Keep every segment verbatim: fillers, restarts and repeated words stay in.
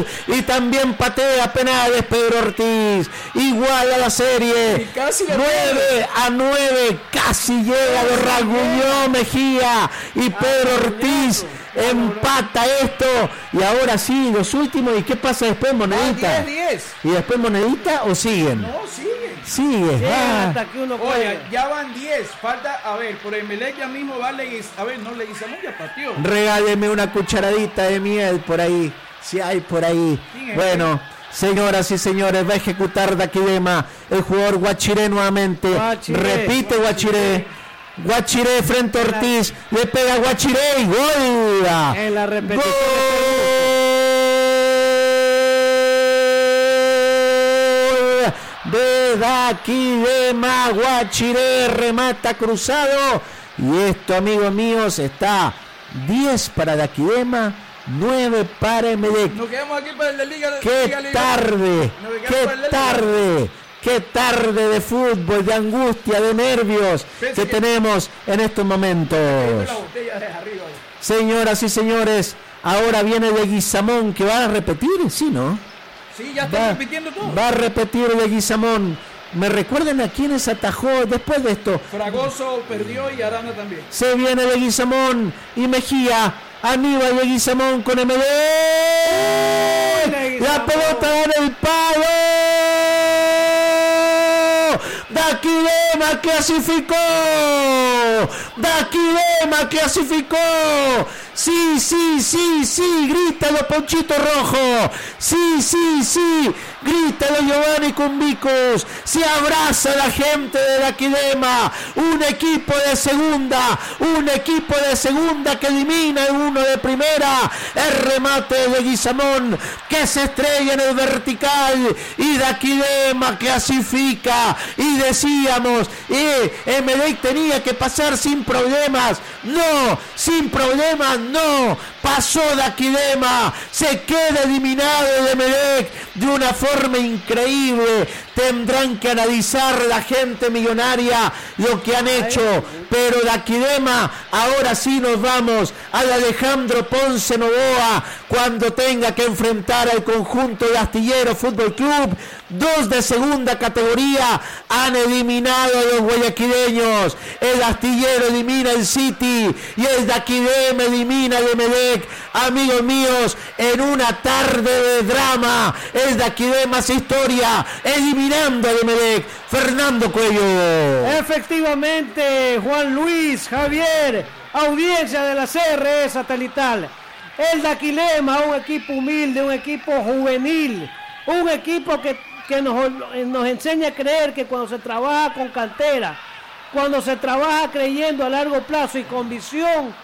y también patea penales Pedro Ortiz. Igual a la serie, nueve a nueve, casi llega, lo rasguñó Mejía y Pedro Ortiz empata esto. Y ahora sí, los últimos. ¿Y qué pasa después, Monedita? Ah, diez, diez. ¿Y después Monedita o siguen? No, siguen. Sigue. Sí, ah. hasta que uno Oye, ya van diez. Falta, a ver, por Emelec ya mismo va Leguiz. A ver, no, Leguizamón ya partió. Regáleme una cucharadita de miel por ahí. Si hay por ahí. Bueno, señoras y señores, va a ejecutar Daquilema, el jugador Guachiré nuevamente. Guachiré. Repite Guachiré. Guachiré frente a Ortiz, le pega Guachiré y gol. En la repetición gol de Daquilema. Guachiré remata cruzado. Y esto, amigos míos, está diez para Daquilema, nueve para Emelec. Nos quedamos aquí para el de Liga. ¡Qué Liga, Liga. tarde! ¡Qué tarde! ¡Qué tarde de fútbol, de angustia, de nervios que, que tenemos en estos momentos! Señoras y señores, ahora viene Leguizamón, que va a repetir, ¿sí, no? Sí, ya está va, repitiendo todo. Va a repetir Leguizamón. ¿Me recuerdan a quiénes atajó después de esto? Fragoso perdió y Arana también. Se viene Leguizamón y Mejía. Aníbal Leguizamón con Emelec. La pelota en el palo. Daquilema clasificó. Daquilema clasificó. Sí, sí, sí, sí, grítalo Ponchito Rojo. Sí, sí, sí, grítalo Giovanni Cumbicos. Se abraza la gente de Daquilema. Un equipo de segunda, un equipo de segunda que elimina a uno de primera. El remate de Leguizamón que se estrella en el vertical y Daquilema clasifica. Y decíamos, eh, Emelec tenía que pasar sin problemas. No, sin problemas no, pasó Daquilema, se queda eliminado de Emelec de una forma increíble. Tendrán que analizar la gente millonaria lo que han hecho, pero Daquilema, ahora sí nos vamos al Alejandro Ponce Novoa cuando tenga que enfrentar al conjunto de Astillero Fútbol Club. Dos de segunda categoría han eliminado a los guayaquileños. El Astillero elimina el City y el Daquilema elimina al Emelec. Amigos míos, en una tarde de drama, el Daquilema hace historia eliminando al Emelec. Fernando Cuello. Efectivamente, Juan Luis, Javier, audiencia de la C R E satelital. El Daquilema, un equipo humilde, un equipo juvenil, un equipo que que nos, nos enseña a creer que cuando se trabaja con cantera, cuando se trabaja creyendo a largo plazo y con visión,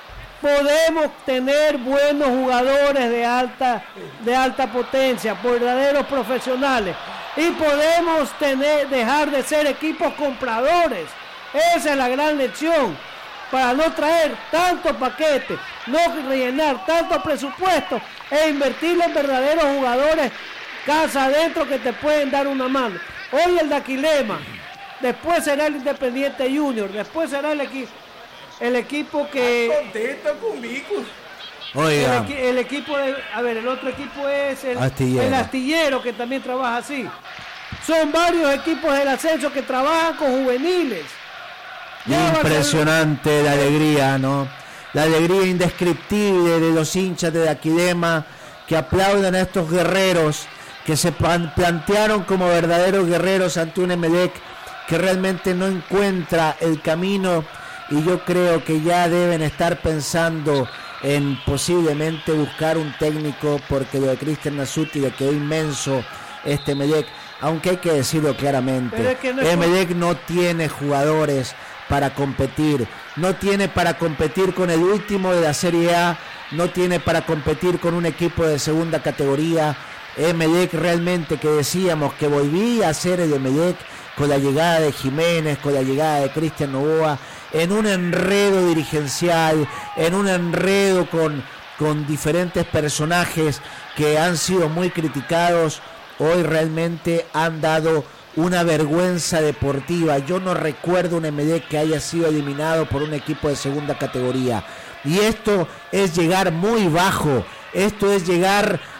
podemos tener buenos jugadores de alta, de alta potencia, verdaderos profesionales, y podemos tener, dejar de ser equipos compradores. Esa es la gran lección, para no traer tanto paquete, no rellenar tanto presupuesto e invertir en verdaderos jugadores casa adentro que te pueden dar una mano. Hoy el Daquilema, después será el Independiente Junior, después será el equipo el equipo que contento con Vicus. Oiga. El, el equipo de, a ver, el otro equipo es el Astillero. el Astillero, que también trabaja así. Son varios equipos del ascenso que trabajan con juveniles. Impresionante la alegría, ¿no? La alegría indescriptible de los hinchas de Daquilema que aplauden a estos guerreros que se plantearon como verdaderos guerreros ante un Emelec que realmente no encuentra el camino, y yo creo que ya deben estar pensando en posiblemente buscar un técnico, porque lo de Cristian Nasuti le quedó inmenso este Emelec, aunque hay que decirlo claramente, es que no es Emelec no tiene jugadores para competir, no tiene para competir con el último de la Serie A, no tiene para competir con un equipo de segunda categoría. Emelec realmente, que decíamos que volvía a ser el Emelec con la llegada de Jiménez, con la llegada de Cristian Novoa, en un enredo dirigencial, en un enredo con, con diferentes personajes que han sido muy criticados. Hoy realmente han dado una vergüenza deportiva. Yo no recuerdo un Emelec que haya sido eliminado por un equipo de segunda categoría. Y esto es llegar muy bajo, esto es llegar